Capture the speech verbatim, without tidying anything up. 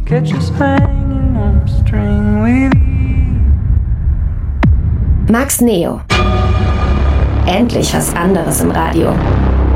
catch us hanging on a string with you. Max Neo. Endlich was anderes im Radio.